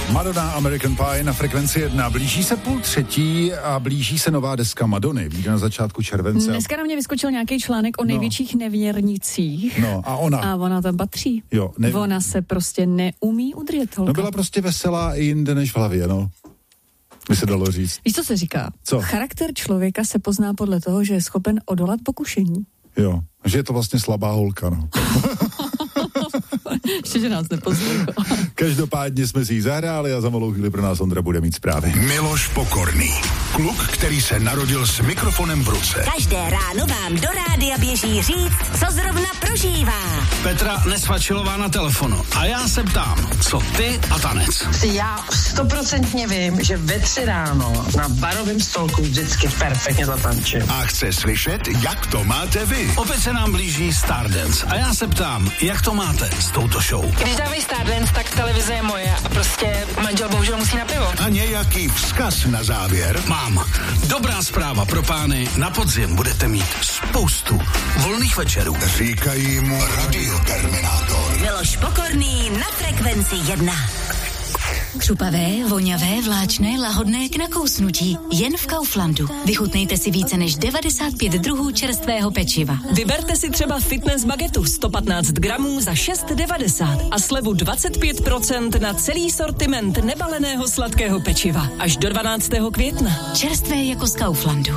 Madonna, American Pie na Frekvenci 1. Blíží se 2:30 a blíží se nová deska Madony. Vyjde na začátku července. Dneska na mě vyskočil nějaký článek o největších nevěrnicích. No a ona. A ona tam patří. Jo, ona se prostě neumí udržet, holka. No byla prostě veselá i jinde než v hlavě, no. By se dalo říct. Víš, co se říká? Co? Charakter člověka se pozná podle toho, že je schopen odolat pokušení. Jo, že je to vlastně slabá holka, no. Ještě, že nás neposlouchá. Každopádně jsme si ji zahráli a za malou chvíli pro nás Ondra bude mít zprávy. Miloš Pokorný. Kluk, který se narodil s mikrofonem v ruce. Každé ráno vám do rádia běží říct, co zrovna prožívá. Petra Nesvačilová na telefonu. A já se ptám, co ty a tanec? Já 100% vím, že ve 3 ráno na barovém stolku vždycky perfektně zatančím. A chce slyšet, jak to máte vy. Opět se nám blíží Stardance. A já se ptám, jak to máte s touto show? Když dávají Stardance, tak televize je moje a prostě manžel bohužel musí na pivo. A nějaký vzkaz na závěr? Mám. Dobrá zpráva pro pány. Na podzim budete mít spoustu volných večerů. Říkají mu Radioterminátor. Miloš Pokorný na Frekvenci 1. Křupavé, voňavé, vláčné, lahodné k nakousnutí. Jen v Kauflandu. Vychutnejte si více než 95 druhů čerstvého pečiva. Vyberte si třeba fitness bagetu 115 gramů za 6,90 a slevu 25% na celý sortiment nebaleného sladkého pečiva. Až do 12. května. Čerstvé jako z Kauflandu.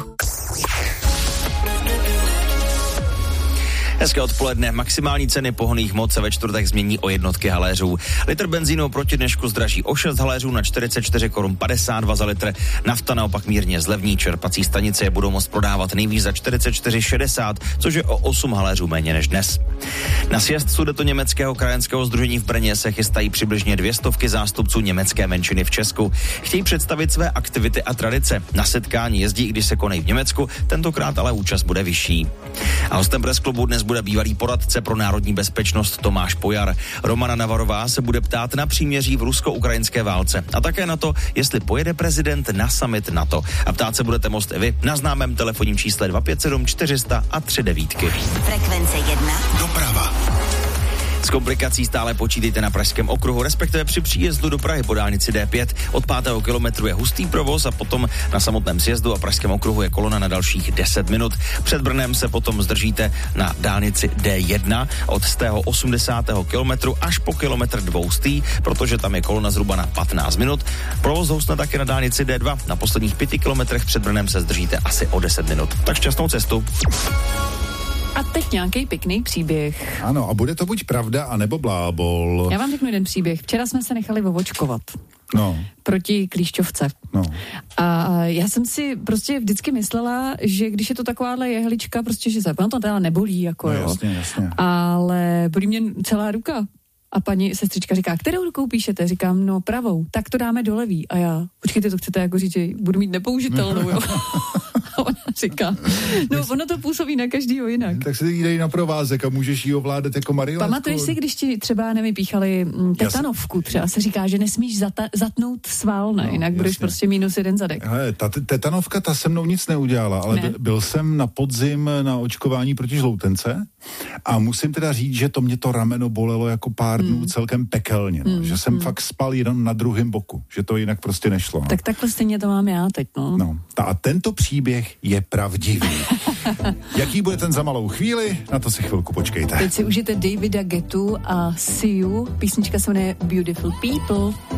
Hezké odpoledne. Maximální ceny pohonných hmot se ve čtvrtek změní o jednotky haléřů. Litr benzínu proti dnešku zdraží o 6 haléřů na 44,52 korun za litr. Nafta naopak mírně zlevní. Čerpací stanice je budou moct prodávat nejvíc za 44,60, což je o 8 haléřů méně než dnes. Na sjezd Sudetoněmeckého krajanského sdružení v Brně se chystají přibližně 200 zástupců německé menšiny v Česku. Chtějí představit své aktivity a tradice. Na setkání jezdí, když se konají v Německu, tentokrát ale účast bude vyšší. A hostem Press Clubu dnes bude bývalý poradce pro národní bezpečnost Tomáš Pojar. Romana Navarová se bude ptát na příměří v rusko-ukrajinské válce a také na to, jestli pojede prezident na summit NATO. A ptát se budete moct i vy na známém telefonním čísle 257 400 a 39. Frekvence 1. Doprava. S komplikací stále počítejte na Pražském okruhu, respektive při příjezdu do Prahy po dálnici D5. Od 5. kilometru je hustý provoz a potom na samotném sjezdu a Pražském okruhu je kolona na dalších 10 minut. Před Brnem se potom zdržíte na dálnici D1 od 80. kilometru až po kilometr 200, protože tam je kolona zhruba na 15 minut. Provoz houstne také na dálnici D2. Na posledních 5 kilometrech před Brnem se zdržíte asi o 10 minut. Tak šťastnou cestu. A teď nějaký pěkný příběh. Ano, a bude to buď pravda, anebo blábol. Já vám řeknu jeden příběh. Včera jsme se nechali ovočkovat. No. Proti klíšťovce. No. A já jsem si prostě vždycky myslela, že když je to takováhle jehlička, prostě, že se to teda nebolí, jako no, jo. Jasně. Ale bolí mě celá ruka. A paní sestřička říká, kterou rukou píšete? Říkám, no pravou. Tak to dáme do levý. A já, počkejte, to chcete jako říct, že budu mít nepoužitelnou, jo. A ona říká, no ono to působí na každýho jinak. Tak se jí dej na provázek a můžeš jí ovládat jako marionetku. Pamatuješ si, když ti třeba nevypíchali tetanovku, třeba se říká, že nesmíš zatnout sval, jinak budeš prostě -1 zadek. Hele, ta tetanovka, ta se mnou nic neudělala, ale byl jsem na podzim na očkování proti žloutence a musím teda říct, že to mě to rameno bolelo jako pár dnů celkem pekelně, že jsem fakt spal jenom na druhém boku, že to jinak prostě nešlo. No. Tak takhle stejně to mám já teď, no. A tento příběh je pravdivý. Jaký bude ten za malou chvíli? Na to si chvilku počkejte. Teď si užijte Davida Guettu a See You. Písnička se jmenuje Beautiful People.